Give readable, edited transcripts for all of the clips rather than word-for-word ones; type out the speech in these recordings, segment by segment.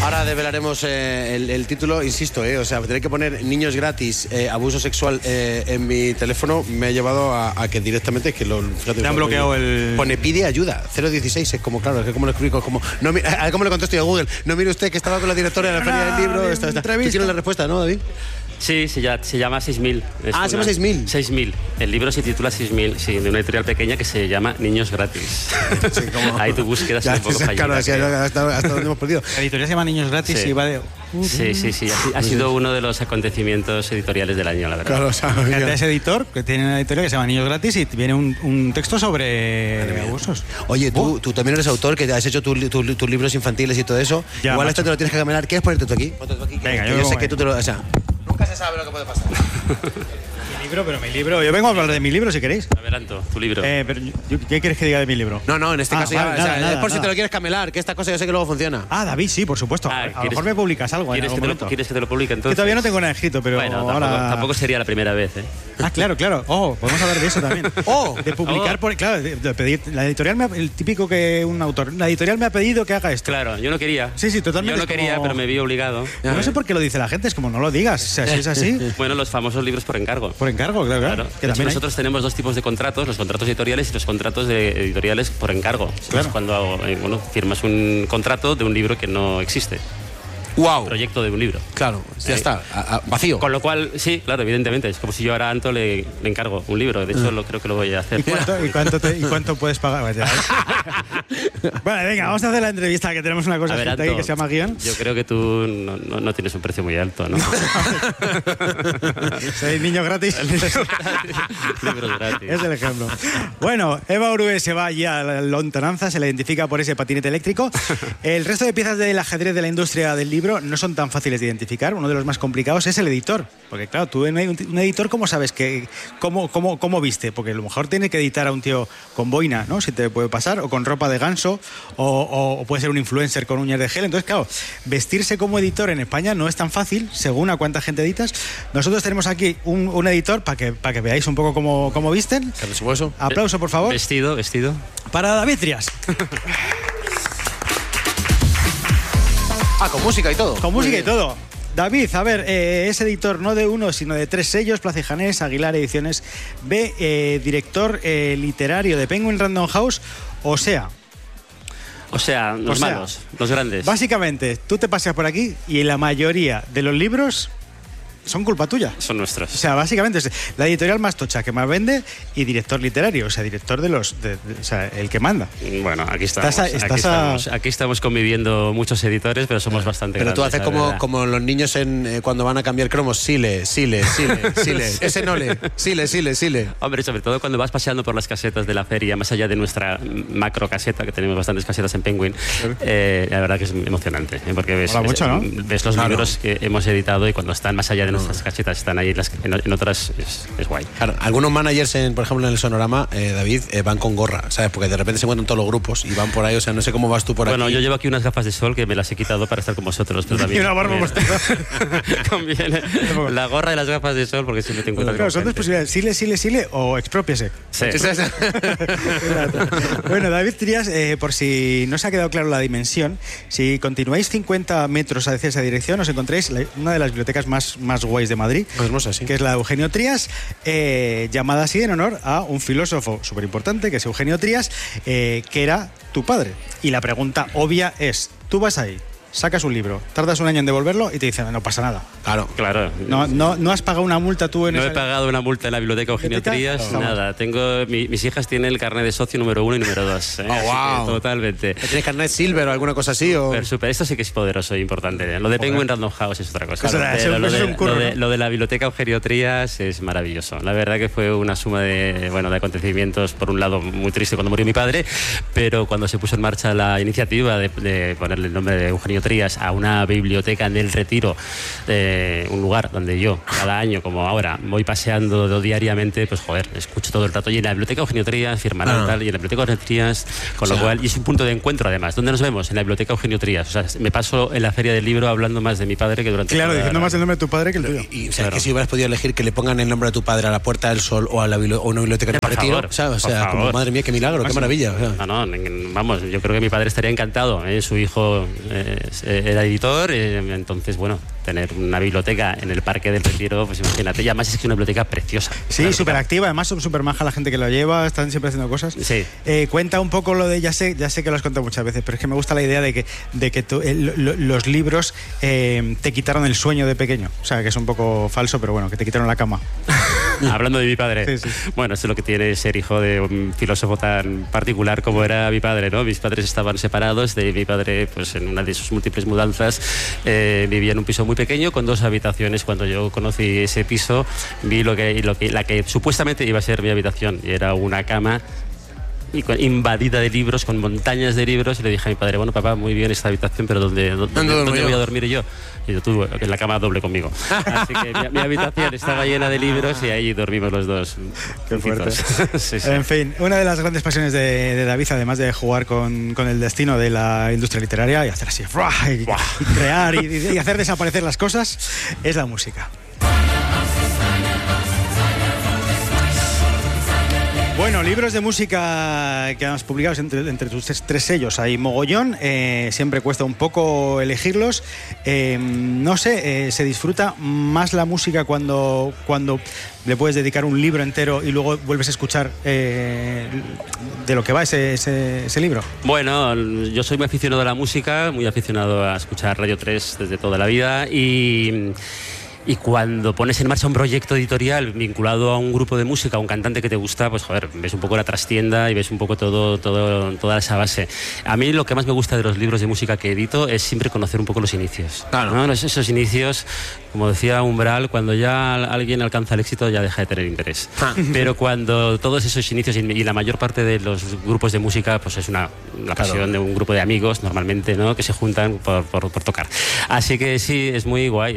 Ahora develaremos el título, insisto, o sea, tener que poner niños gratis, abuso sexual en mi teléfono me ha llevado a que directamente, que lo... Fíjate, te han bloqueado pone pide ayuda, 016, es como, claro, es que como lo explico, como, no, ¿cómo le contesto yo a Google? No, mire usted que estaba con la directora de la Feria del Libro, ¿Tú tienes la respuesta, no, David? Sí, se llama 6000. Se llama 6000. 6000. El libro se titula 6000, sí, de una editorial pequeña que se llama Niños Gratis. Sí, como... Ahí tu búsqueda es un poco fallida. Claro, hasta donde hemos perdido. La editorial se llama Niños Gratis, sí. Y va de... Sí. Ha sido uno de los acontecimientos editoriales del año, la verdad. Claro, o sea, ese editor, que tiene una editorial que se llama Niños Gratis y viene un texto sobre abusos. Oye, tú también eres autor, que has hecho tus libros infantiles y todo eso. Ya, igual macho. esto te lo tienes que camelar. ¿Quieres ponerte tú aquí? Ponte tú aquí. Venga, yo sé que tú te lo... O sea, nunca se sabe lo que puede pasar. Mi libro, yo vengo a hablar de mi libro si queréis. Adelanto, tu libro. Pero, ¿qué quieres que diga de mi libro? No, en este caso ya, nada, es por si te lo quieres camelar, que esta cosa yo sé que luego funciona. David, sí, por supuesto. A lo mejor me publicas algo en algún momento. ¿Quieres que te lo publique entonces? Que todavía no tengo nada escrito, pero bueno, ahora... tampoco sería la primera vez, ¿eh? Claro. Podemos hablar de eso también. De publicar, claro, de pedir... La editorial el típico que un autor... La editorial me ha pedido que haga esto. Claro, yo no quería. Sí, totalmente. Yo no quería, pero me vi obligado. No sé por qué lo dice la gente, es como no lo digas. O sea, si es así... Bueno, los famosos libros por encargo. Por encargo, claro. Que también nosotros tenemos dos tipos de contratos, los contratos editoriales y los contratos de editoriales por encargo. Claro. Es cuando firmas un contrato de un libro que no existe. ¡Wow! Proyecto de un libro. Claro, ya está, vacío. Con lo cual, sí, claro, evidentemente. Es como si yo ahora a Anto le encargo un libro. De hecho, creo que lo voy a hacer. ¿Y cuánto puedes pagar? Vale, venga, vamos a hacer la entrevista, que tenemos una cosa Anto, ahí que se llama guión. Yo creo que tú no tienes un precio muy alto, ¿no? Soy niño gratis. Libros gratis. Es el ejemplo. Bueno, Eva Orue se va ya a la lontananza, se la identifica por ese patinete eléctrico. El resto de piezas del ajedrez de la industria del libro no son tan fáciles de identificar. Uno de los más complicados es el editor. Porque claro, tú en un editor, ¿cómo sabes cómo viste? Porque a lo mejor tiene que editar a un tío con boina, ¿no? Si te puede pasar, o con ropa de ganso, o puede ser un influencer con uñas de gel. Entonces, claro, vestirse como editor en España no es tan fácil, según a cuánta gente editas. Nosotros tenemos aquí un editor para que veáis un poco cómo visten. Aplauso, por favor. Vestido. Para David Trías. Con música y todo. Con música y todo. David, a ver, es editor no de uno, sino de 3 sellos, Plaza y Janés, Aguilar Ediciones B, director literario de Penguin Random House, o sea, los malos, los grandes. Básicamente, tú te paseas por aquí y la mayoría de los libros son culpa tuya. Son nuestros. O sea, básicamente es la editorial más tocha que más vende y director literario, o sea, director o sea, el que manda. Bueno, aquí estamos. Aquí estamos conviviendo muchos editores, pero somos bastante Pero tú grandes, haces como los niños cuando van a cambiar cromos, sile. Ese no le. Sile. Hombre, sobre todo cuando vas paseando por las casetas de la feria, más allá de nuestra macro caseta, que tenemos bastantes casetas en Penguin, la verdad que es emocionante, porque ves los libros que hemos editado y cuando están más allá de nuestras casetas, están ahí en otras, es guay. Claro, algunos managers, por ejemplo, en el Sonorama, David, van con gorra, ¿sabes? Porque de repente se encuentran todos los grupos y van por ahí, o sea, no sé cómo vas tú por aquí. Bueno, yo llevo aquí unas gafas de sol que me las he quitado para estar con vosotros, pero también... Y una barba postiza. Conviene la gorra y las gafas de sol, porque siempre te encuentras con son dos posibilidades, sile o expropiese. Sí. Bueno, David Trías, por si no se ha quedado claro la dimensión, si continuáis 50 metros hacia esa dirección, os encontréis una de las bibliotecas más guays de Madrid, hermosa, sí, que es la de Eugenio Trías, llamada así en honor a un filósofo súper importante, que es Eugenio Trías, que era tu padre. Y la pregunta obvia es, tú vas ahí, sacas un libro, tardas un año en devolverlo y te dicen, no pasa nada. Claro. No has pagado una multa tú en No he pagado una multa en la biblioteca Eugenio Trías, nada. Mis hijas tienen el carnet de socio número 1 y número 2. Wow. Totalmente. ¿Tienes carnet silver o alguna cosa así? Super, esto sí que es poderoso e importante. Lo de Penguin Random House es otra cosa. Lo de la biblioteca Eugenio Trías es maravilloso. La verdad que fue una suma de acontecimientos, por un lado muy triste cuando murió mi padre, pero cuando se puso en marcha la iniciativa de ponerle el nombre de Eugenio Trías a una biblioteca en el Retiro, un lugar donde yo cada año, como ahora, voy paseando diariamente, pues escucho todo el rato, y en la biblioteca Eugenio Trías firmarán tal, y en la biblioteca Eugenio Trías, lo cual, y es un punto de encuentro además. ¿Dónde nos vemos? En la biblioteca Eugenio Trías. O sea, me paso en la feria del libro hablando más de mi padre que durante diciendo más el nombre de tu padre que el tuyo. Y o sea, que si hubieras podido elegir que le pongan el nombre de tu padre a la Puerta del Sol o a una biblioteca en el Retiro, ¿sabes? O sea, como, madre mía, qué milagro, qué maravilla. O sea. Vamos, yo creo que mi padre estaría encantado, su hijo era editor, entonces, bueno, tener una biblioteca en el Parque del Retiro, pues imagínate, y además es que es una biblioteca preciosa. Sí, súper activa, además son súper maja la gente que lo lleva, están siempre haciendo cosas. Sí. Cuenta un poco lo de, ya sé que lo has contado muchas veces, pero es que me gusta la idea de que los libros te quitaron el sueño de pequeño, o sea, que es un poco falso, pero bueno, que te quitaron la cama. Hablando de mi padre, sí. Bueno, eso es lo que tiene ser hijo de un filósofo tan particular como era mi padre, ¿no? Mis padres estaban separados, mi padre, pues en una de sus múltiples mudanzas, vivía en un piso muy pequeño con 2 habitaciones. Cuando yo conocí ese piso, vi la que supuestamente iba a ser mi habitación, y era una cama invadida de libros, con montañas de libros, y le dije a mi padre, bueno, papá, muy bien esta habitación, pero ¿dónde voy a dormir yo? Y yo, tú, en la cama doble conmigo. Así que mi habitación estaba llena de libros y ahí dormimos los dos. Qué fuerte. Sí. En fin, una de las grandes pasiones de David, además de jugar con el destino de la industria literaria y hacer así, y crear y hacer desaparecer las cosas, es la música. Bueno, libros de música que has publicado entre tus 3 sellos hay mogollón, siempre cuesta un poco elegirlos. No sé, ¿se disfruta más la música cuando le puedes dedicar un libro entero y luego vuelves a escuchar de lo que va ese libro? Bueno, yo soy muy aficionado a la música, muy aficionado a escuchar Radio 3 desde toda la vida, y cuando pones en marcha un proyecto editorial vinculado a un grupo de música, a un cantante que te gusta, pues joder, ves un poco la trastienda y ves un poco toda esa base. A mí lo que más me gusta de los libros de música que edito es siempre conocer un poco los inicios. Claro. ¿No? Esos inicios, como decía Umbral, cuando ya alguien alcanza el éxito ya deja de tener interés. Pero cuando todos esos inicios y la mayor parte de los grupos de música, pues es la pasión de un grupo de amigos normalmente, ¿no? Que se juntan por tocar. Así que sí, es muy guay.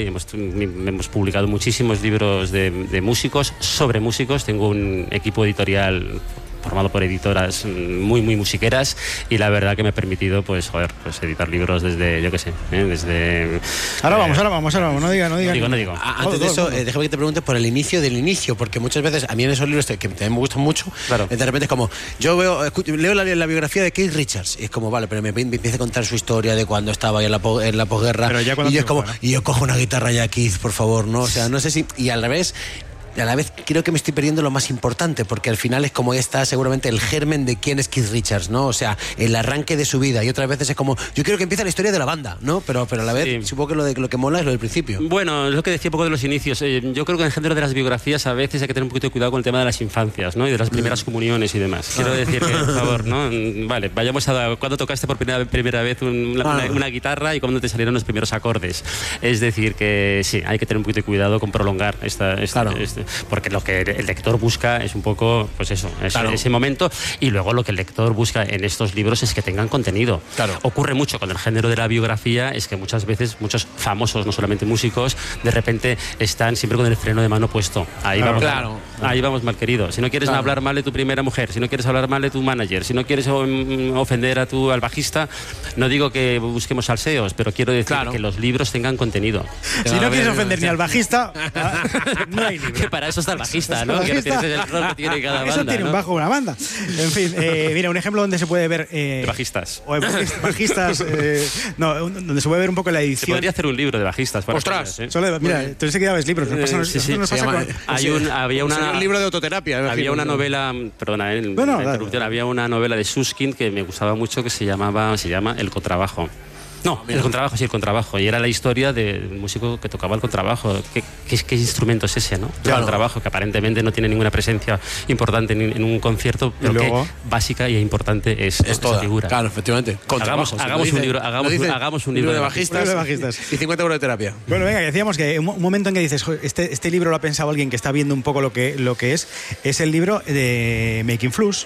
Hemos publicado muchísimos libros de músicos, sobre músicos. Tengo un equipo editorial formado por editoras muy musiqueras, y la verdad que me ha permitido pues editar libros desde, yo qué sé, desde... Ahora vamos, no diga. No digo. Antes de eso, déjame que te pregunte por el inicio del inicio, porque muchas veces a mí en esos libros que también me gustan mucho, claro, de repente es como, yo leo la biografía de Keith Richards, y es como, vale, pero me empieza a contar su historia de cuando estaba ahí en la posguerra, y yo es como, y yo cojo una guitarra ya, Keith, por favor, ¿no? O sea, no sé si... Y al revés... Y a la vez creo que me estoy perdiendo lo más importante, porque al final es como está seguramente el germen de quién es Keith Richards, ¿no? O sea, el arranque de su vida, y otras veces es como, yo quiero que empiece la historia de la banda, ¿no? Pero a la vez sí, supongo que lo que mola es lo del principio. Bueno, es lo que decía un poco de los inicios. Yo creo que en el género de las biografías a veces hay que tener un poquito de cuidado con el tema de las infancias, ¿no? Y de las primeras comuniones y demás. Quiero decir que, por favor, ¿no? Vale, vayamos a cuándo tocaste por primera vez una guitarra y cuándo te salieron los primeros acordes. Es decir, que sí, hay que tener un poquito de cuidado con prolongar porque lo que el lector busca es un poco, pues eso, ese momento, y luego lo que el lector busca en estos libros es que tengan contenido. Claro. Ocurre mucho con el género de la biografía, es que muchas veces muchos famosos, no solamente músicos, de repente están siempre con el freno de mano puesto. Ahí vamos mal, querido. Si no quieres hablar mal de tu primera mujer, si no quieres hablar mal de tu manager, si no quieres ofender al bajista, no digo que busquemos salseos, pero quiero decir que los libros tengan contenido. Si no quieres ofender ni al bajista, no hay libro. Que para eso está el bajista, ¿no? Que es el rol que tiene cada banda. Eso tiene un bajo, una banda. En fin, mira, un ejemplo donde se puede ver... de bajistas. O bajistas... donde se puede ver un poco la edición. Se podría hacer un libro de bajistas. ¡Ostras! Mira, entonces que dabas libros. Había un libro de autoterapia. Había una novela... Perdona, había una novela de Susskind que me gustaba mucho, que se llama El contrabajo. No, el contrabajo. Y era la historia del músico que tocaba el contrabajo. ¿Qué instrumento es ese, no? El contrabajo, que aparentemente no tiene ninguna presencia importante en un concierto, pero que básica y importante es esa figura. Claro, efectivamente. Hagamos un libro de bajistas. Y 50 euros de terapia. Bueno, venga, decíamos que un momento en que dices, este libro lo ha pensado alguien que está viendo un poco lo que es el libro de Making Flus.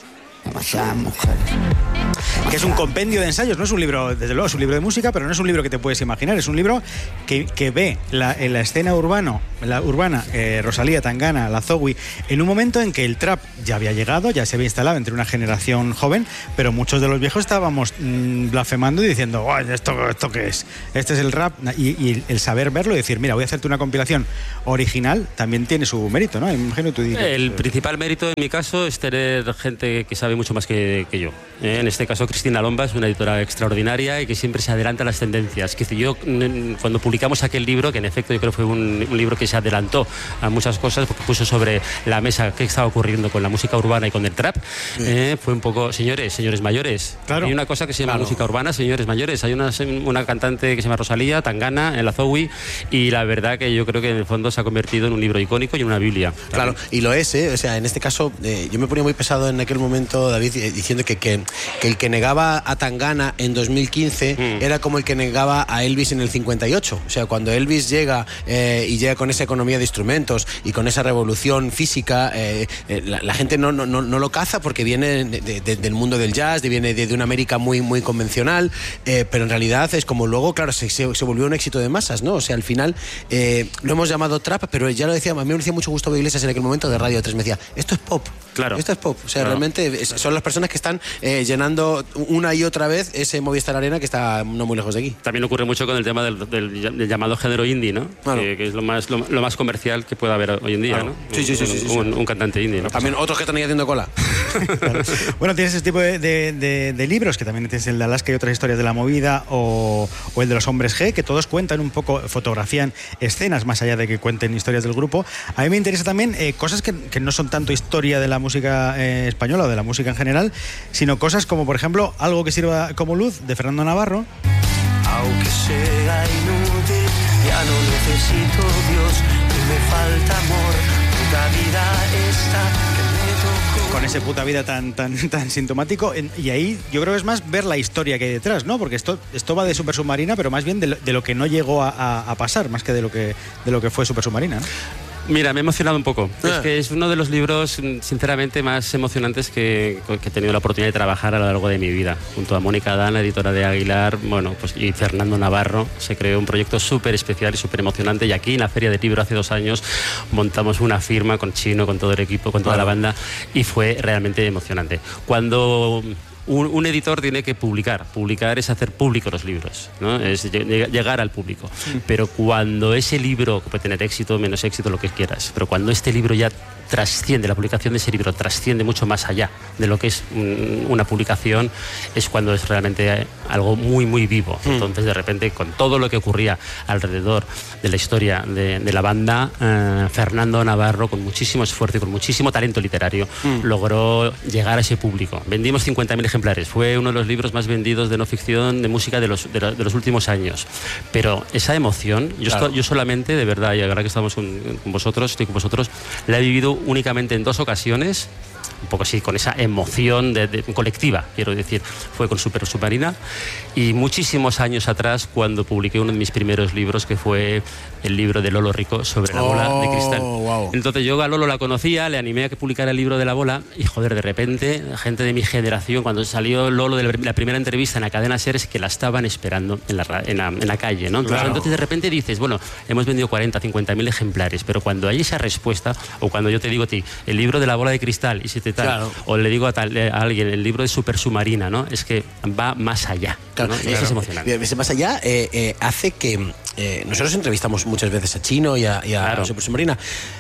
Que es un compendio de ensayos, no es un libro, desde luego es un libro de música, pero no es un libro que te puedes imaginar, es un libro que ve en la escena urbana, Rosalía, Tangana, La Zowie, en un momento en que el trap ya había llegado, ya se había instalado entre una generación joven, pero muchos de los viejos estábamos blasfemando y diciendo, ¿esto qué es? Este es el rap, y el saber verlo y decir, mira, voy a hacerte una compilación original, también tiene su mérito, ¿no? Imagino tú dices. El principal mérito en mi caso es tener gente que sabe mucho más que yo. En este caso caso Cristina Lomba es una editora extraordinaria y que siempre se adelanta a las tendencias. Que yo, cuando publicamos aquel libro, que en efecto yo creo que fue un libro que se adelantó a muchas cosas, porque puso sobre la mesa qué estaba ocurriendo con la música urbana y con el trap, fue un poco, señores mayores. Claro. Hay una cosa que se llama música urbana, señores mayores. Hay una cantante que se llama Rosalía, Tangana, en la Zowie, y la verdad que yo creo que en el fondo se ha convertido en un libro icónico y en una Biblia. Claro, y lo es, o sea, en este caso yo me ponía muy pesado en aquel momento, David, diciendo que el que negaba a Tangana en 2015 era como el que negaba a Elvis en el 58. O sea, cuando Elvis llega y llega con esa economía de instrumentos y con esa revolución física, la gente no lo caza porque viene del mundo del jazz, viene de una América muy, muy convencional, pero en realidad es como luego, claro, se volvió un éxito de masas, ¿no? O sea, al final lo hemos llamado trap, pero ya lo decía, a mí me hacía mucho Gustavo Iglesias en aquel momento de Radio 3, me decía, esto es pop. Claro. Esto es pop. O sea, realmente son las personas que están llenando una y otra vez ese Movistar Arena que está no muy lejos de aquí. También ocurre mucho con el tema del llamado género indie, ¿no? Claro. Que es lo más comercial que puede haber hoy en día, claro. ¿no? Sí. Un cantante indie, ¿no? También otros que están ahí haciendo cola. Claro. Bueno, tienes ese tipo de libros, que también tienes el de Alaska y otras historias de la movida, o el de los hombres G, que todos cuentan un poco, fotografían escenas más allá de que cuenten historias del grupo. A mí me interesa también cosas que no son tanto historia de la música española o de la música en general, sino cosas como, por ejemplo, Algo que sirva como luz, de Fernando Navarro. Aunque sea inútil, ya no necesito Dios, y me falta amor, puta vida esta que me tocó. Con ese puta vida tan sintomático, y ahí yo creo que es más ver la historia que hay detrás, ¿no? Porque esto va de Super Submarina, pero más bien de lo que no llegó a pasar, más que de lo que fue Super Submarina, ¿no? Mira, me he emocionado un poco. Es que es uno de los libros, sinceramente, más emocionantes que he tenido la oportunidad de trabajar a lo largo de mi vida. Junto a Mónica Dan, la editora de Aguilar, y Fernando Navarro, se creó un proyecto súper especial y súper emocionante. Y aquí, en la Feria del Libro, hace 2 años, montamos una firma con Chino, con todo el equipo, con toda la banda, y fue realmente emocionante. Cuando un editor tiene que publicar es hacer públicos los libros, ¿no? Es llegar al público. Pero cuando ese libro puede tener éxito, menos éxito, lo que quieras, pero cuando este libro ya trasciende, la publicación de ese libro trasciende mucho más allá de lo que es una publicación, es cuando es realmente algo muy, muy vivo. Entonces, de repente, con todo lo que ocurría alrededor de la historia de la banda, Fernando Navarro, con muchísimo esfuerzo y con muchísimo talento literario, logró llegar a ese público. Vendimos 50.000 ejemplares. Fue uno de los libros más vendidos de no ficción, de música de los últimos años. Pero esa emoción, yo solamente, de verdad, y ahora que estamos con vosotros, estoy con vosotros, la he vivido únicamente en 2 ocasiones, un poco así, con esa emoción colectiva, quiero decir. Fue con Super Submarina, y muchísimos años atrás, cuando publiqué uno de mis primeros libros, que fue el libro de Lolo Rico sobre la bola de cristal. Wow. Entonces yo a Lolo la conocía, le animé a que publicara el libro de la bola, y joder, de repente, gente de mi generación, cuando salió Lolo de la primera entrevista en la cadena SER, es que la estaban esperando en la calle, ¿no? Entonces de repente dices, bueno, hemos vendido 40, 50.000 ejemplares, pero cuando hay esa respuesta, o cuando yo te digo a ti, el libro de la bola de cristal, y si te tal, o le digo a alguien, el libro de Super Submarina, ¿no? Es que va más allá, ¿no? Y eso es emocionante. Ese más allá hace que nosotros entrevistamos muchas veces a Chino y a Super Submarina.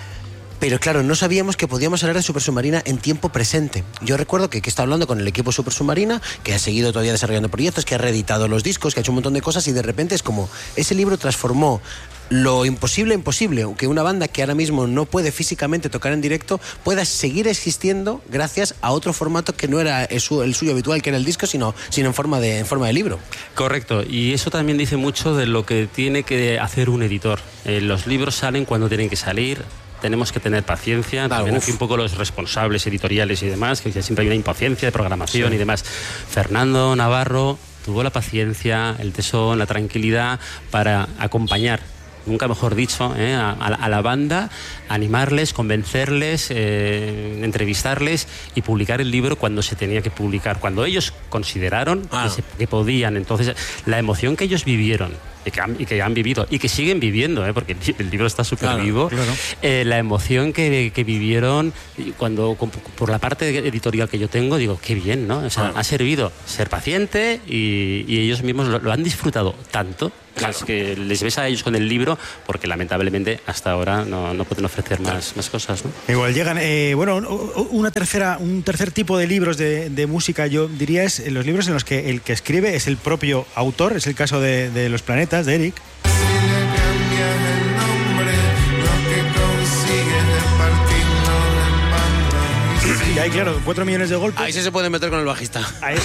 Pero claro, no sabíamos que podíamos hablar de Super Submarina en tiempo presente. Yo recuerdo que está hablando con el equipo Super Submarina, que ha seguido todavía desarrollando proyectos, que ha reeditado los discos, que ha hecho un montón de cosas, y de repente es como ese libro transformó lo imposible en posible, que una banda que ahora mismo no puede físicamente tocar en directo pueda seguir existiendo gracias a otro formato que no era el suyo habitual, que era el disco, sino en forma de libro. Correcto, y eso también dice mucho de lo que tiene que hacer un editor. Los libros salen cuando tienen que salir. Tenemos que tener paciencia, también aquí un poco los responsables editoriales y demás, que siempre hay una impaciencia de programación y demás. Fernando Navarro tuvo la paciencia, el tesón, la tranquilidad para acompañar, nunca mejor dicho, a la banda, animarles, convencerles, entrevistarles y publicar el libro cuando se tenía que publicar, cuando ellos consideraron que podían. Entonces, la emoción que ellos vivieron y que han vivido y que siguen viviendo, porque el libro está súper vivo, la emoción que vivieron por la parte editorial que yo tengo, digo, qué bien, ¿no? O sea, ha servido ser paciente, y ellos mismos lo han disfrutado tanto Claro. Que les ves a ellos con el libro, porque lamentablemente hasta ahora no pueden ofrecer más cosas, ¿no? Igual llegan, un tercer tipo de libros de música, yo diría, es los libros en los que el que escribe es el propio autor. Es el caso de Los Planetas, de Eric. Y ahí, claro, 4 millones de golpes. Ahí sí se puede meter con el bajista. Ahí.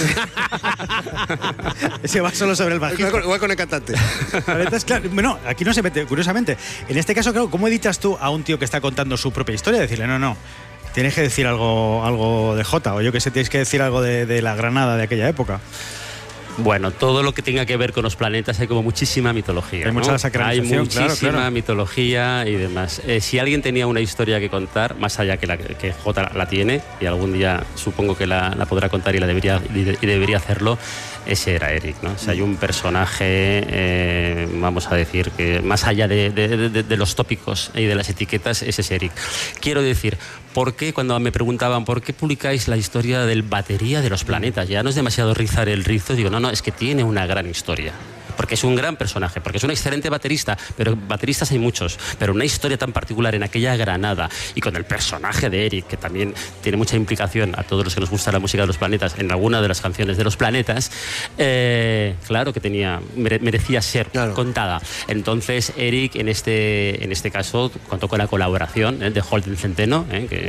Ese va solo sobre el bajista. Igual con el cantante. Claro, bueno, aquí no se mete, curiosamente. En este caso, claro, ¿cómo editas tú a un tío que está contando su propia historia? Decirle, no, tienes que decir algo de Jota, o yo que sé, tienes que decir algo de la Granada de aquella época. Bueno, todo lo que tenga que ver con los planetas hay como muchísima mitología. Hay mucha sacralización. Hay muchísima mitología y demás. Si alguien tenía una historia que contar, más allá que Jota la tiene, y algún día supongo que la podrá contar y debería hacerlo, ese era Eric, ¿no? O sea, hay un personaje, vamos a decir, que más allá de los tópicos y de las etiquetas, ese es Eric. Quiero decir, ¿por qué cuando me preguntaban por qué publicáis la historia del batería de los planetas? Ya no es demasiado rizar el rizo, digo, no, es que tiene una gran historia. Porque es un gran personaje, porque es un excelente baterista, pero bateristas hay muchos, pero una historia tan particular en aquella Granada y con el personaje de Eric, que también tiene mucha implicación a todos los que nos gusta la música de los planetas, en alguna de las canciones de los planetas, claro que merecía ser contada. Entonces Eric en este caso contó con la colaboración de Holden Centeno,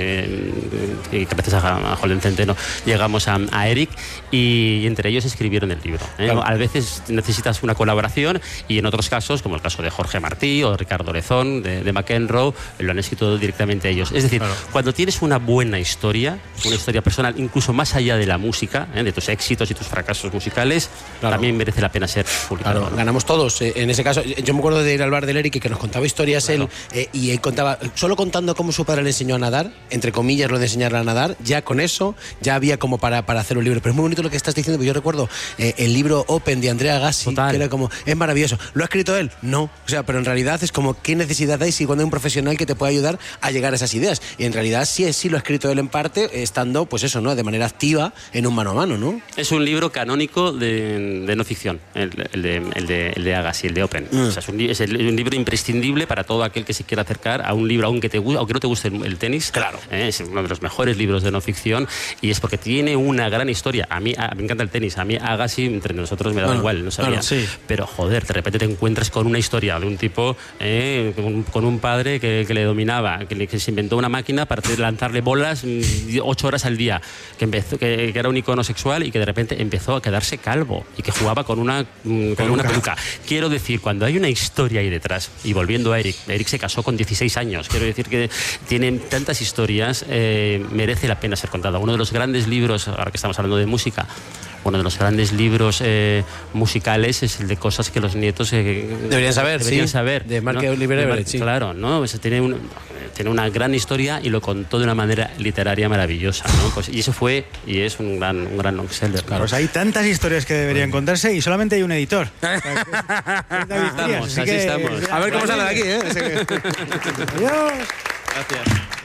que gracias a Holden Centeno llegamos a Eric, y entre ellos escribieron el libro. Claro. A veces necesitas una colaboración, y en otros casos, como el caso de Jorge Martí o Ricardo Lezón de McEnroe, lo han escrito directamente ellos. Es decir, cuando tienes una buena historia, una historia personal, incluso más allá de la música, de tus éxitos y tus fracasos musicales, también merece la pena ser publicado. Claro, ganamos todos. En ese caso, yo me acuerdo de ir al bar del Eric, que nos contaba historias él, y él contaba, solo contando cómo su padre le enseñó a nadar, entre comillas lo de enseñarle a nadar, ya con eso ya había como para hacer un libro. Pero es muy bonito lo que estás diciendo, porque yo recuerdo el libro Open de Andrea Agassi. Total. Que era como, es maravilloso. ¿Lo ha escrito él? No. O sea, pero en realidad es como, ¿qué necesidad hay si cuando hay un profesional que te puede ayudar a llegar a esas ideas? Y en realidad sí lo ha escrito él en parte, estando, pues eso, ¿no? De manera activa en un mano a mano, ¿no? Es un libro canónico de no ficción, el de Agassi, el de Open. O sea, es un libro imprescindible para todo aquel que se quiera acercar a un libro, aunque no te guste el tenis. Claro. Es uno de los mejores libros de no ficción, y es porque tiene una gran historia. A mí me encanta el tenis. A mí Agassi, entre nosotros, me da igual, no sabía. Sí. Pero joder, de repente te encuentras con una historia de un tipo con un padre que le dominaba, que se inventó una máquina para lanzarle bolas 8 horas al día, que era un icono sexual, y que de repente empezó a quedarse calvo y que jugaba con una peluca. Quiero decir, cuando hay una historia ahí detrás, y volviendo a Eric se casó con 16 años, quiero decir que tienen tantas historias, merece la pena ser contada. Uno de los grandes libros, ahora que estamos hablando de música, uno de los grandes libros musicales es el de cosas que los nietos deberían saber, de Mark Oliver Everett, sí. Claro, ¿no? O sea, tiene una gran historia y lo contó de una manera literaria maravillosa, ¿no? Pues, y eso fue y es un gran long-seller. Claro. Pues hay tantas historias que deberían contarse y solamente hay un editor. Así estamos. A ver cómo sale de aquí, Adiós. Gracias.